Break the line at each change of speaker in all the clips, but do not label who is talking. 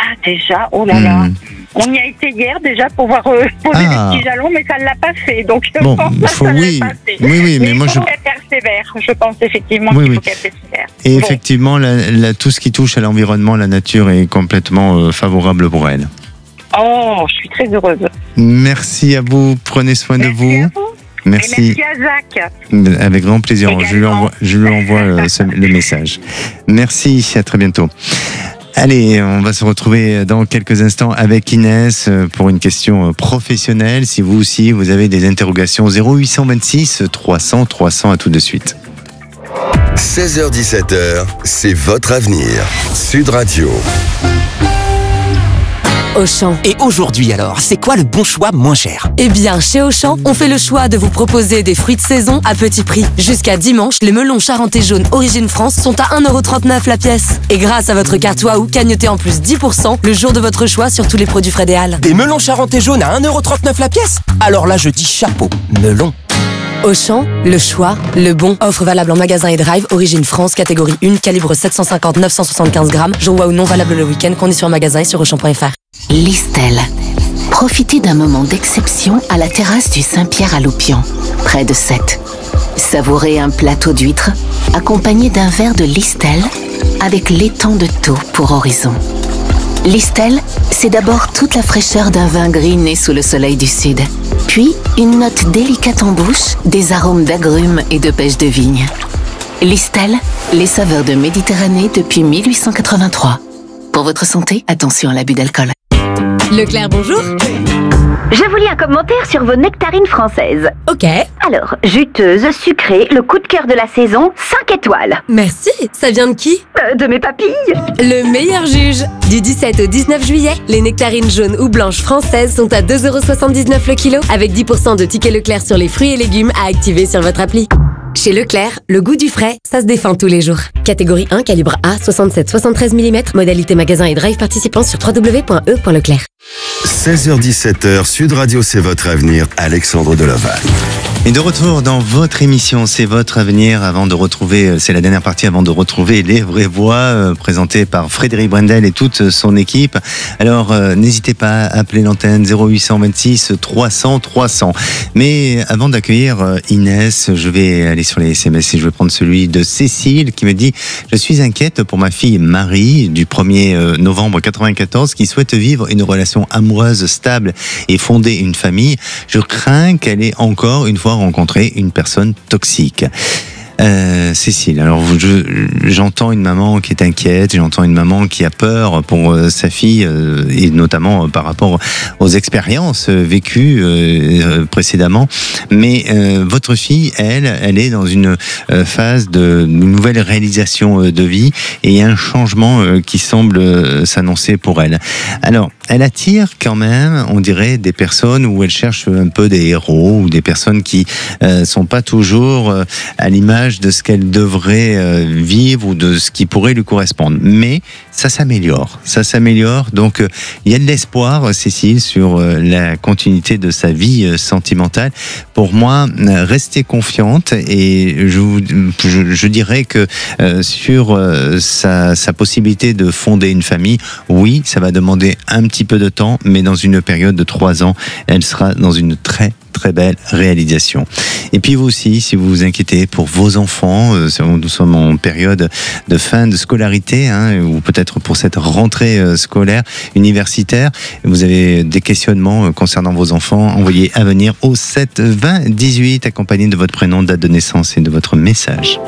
déjà, oh là là. On y a été hier déjà pour voir poser des petits jalons, mais ça ne l'a pas fait. Donc je pense que ça ne l'a pas fait.
Oui, mais
il
moi
faut qu'elle persévère. Je pense effectivement qu'il faut qu'elle persévère.
Et effectivement, tout ce qui touche à l'environnement, la nature est complètement favorable pour elle.
Oh, je suis très heureuse.
Merci à vous, prenez soin de vous.
À vous.
Merci.
Et merci à Zach.
Avec grand plaisir, je lui envoie le message. Merci, à très bientôt. Allez, on va se retrouver dans quelques instants avec Inès pour une question professionnelle. Si vous aussi, vous avez des interrogations, 0826 300 300, à tout de suite.
16h-17h, c'est votre avenir. Sud Radio.
Auchan.
Et aujourd'hui alors, c'est quoi le bon choix moins cher?
Eh bien, chez Auchan, on fait le choix de vous proposer des fruits de saison à petit prix. Jusqu'à dimanche, les melons charentais jaunes Origine France sont à 1,39€ la pièce. Et grâce à votre carte Waouh, cagnotez en plus 10% le jour de votre choix sur tous les produits Frédéal.
Des melons charentais jaunes à 1,39€ la pièce? Alors là, je dis chapeau, melon.
Auchan, le choix, le bon. Offre valable en magasin et drive, Origine France, catégorie 1, calibre 750-975 grammes. Jour Waouh non valable le week-end, conditions en magasin et sur Auchan.fr.
Listel. Profitez d'un moment d'exception à la terrasse du Saint-Pierre à Loupian, près de Sète. Savourez un plateau d'huîtres accompagné d'un verre de Listel avec l'étang de Thau pour horizon. Listel, c'est d'abord toute la fraîcheur d'un vin gris né sous le soleil du sud. Puis, une note délicate en bouche, des arômes d'agrumes et de pêche de vigne. Listel, les saveurs de Méditerranée depuis 1883. Pour votre santé, attention à l'abus d'alcool.
Leclerc, bonjour.
Je vous lis un commentaire sur vos nectarines françaises.
Ok.
Alors, juteuse, sucrée, le coup de cœur de la saison, 5 étoiles.
Merci. Ça vient de qui?
De mes papilles.
Le meilleur juge. Du 17 au 19 juillet, les nectarines jaunes ou blanches françaises sont à 2,79€ le kilo, avec 10% de tickets Leclerc sur les fruits et légumes à activer sur votre appli. Chez Leclerc, le goût du frais, ça se défend tous les jours. Catégorie 1, calibre A, 67-73 mm, modalité magasin et drive participant sur www.e.leclerc.
16h-17h, Sud Radio, c'est votre avenir. Alexandre Delaval.
Et de retour dans votre émission, c'est votre avenir, avant de retrouver, c'est la dernière partie avant de retrouver les vraies voix présentées par Frédéric Brendel et toute son équipe. Alors n'hésitez pas à appeler l'antenne 0826 300 300. Mais avant d'accueillir Inès, je vais aller sur les SMS et je vais prendre celui de Cécile qui me dit: je suis inquiète pour ma fille Marie du 1er novembre 94 qui souhaite vivre une relation amoureuse stable et fonder une famille. Je crains qu'elle ait encore une fois rencontrer une personne toxique. Cécile, alors j'entends une maman qui est inquiète, j'entends une maman qui a peur pour sa fille et notamment par rapport aux expériences vécues précédemment, mais votre fille, elle est dans une phase de nouvelle réalisation de vie et il y a un changement qui semble s'annoncer pour elle. Alors, elle attire quand même, on dirait, des personnes où elle cherche un peu des héros ou des personnes qui sont pas toujours à l'image de ce qu'elle devrait vivre ou de ce qui pourrait lui correspondre. Mais ça s'améliore. Donc, il y a de l'espoir, Cécile, sur la continuité de sa vie sentimentale. Pour moi, restez confiante et je dirais que sur sa possibilité de fonder une famille, oui, ça va demander un petit peu de temps, mais dans une période de 3 ans, elle sera dans une très belle réalisation. Et puis vous aussi, si vous vous inquiétez pour vos enfants, nous sommes en période de fin de scolarité, ou peut-être pour cette rentrée scolaire universitaire, vous avez des questionnements concernant vos enfants, envoyez à venir au 7 20 18 accompagné de votre prénom, date de naissance et de votre message.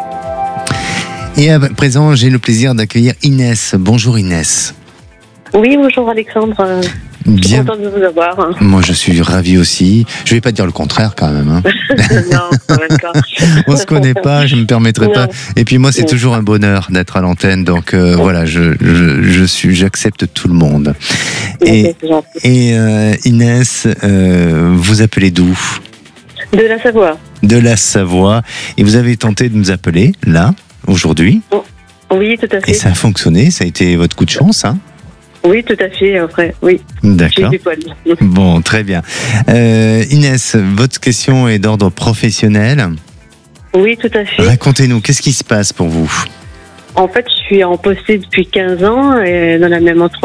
Et à présent, j'ai le plaisir d'accueillir Inès. Bonjour Inès.
Oui, bonjour Alexandre. Je suis contente de vous avoir.
Moi, je suis ravi aussi. Je vais pas dire le contraire quand même.
Non, pas d'accord.
On se connaît pas, je me permettrai pas. Et puis moi, c'est toujours un bonheur d'être à l'antenne. Donc voilà, j'accepte tout le monde. Et Inès, vous appelez d'où?
De la Savoie.
De la Savoie. Et vous avez tenté de nous appeler là aujourd'hui.
Oui, tout à fait.
Et ça a fonctionné. Ça a été votre coup de chance, hein?
Oui, tout à fait, après, oui.
D'accord. Bon, très bien. Inès, votre question est d'ordre professionnel.
Oui, tout à fait.
Racontez-nous, qu'est-ce qui se passe pour vous?
En fait, je suis en poste depuis 15 ans dans la même entreprise.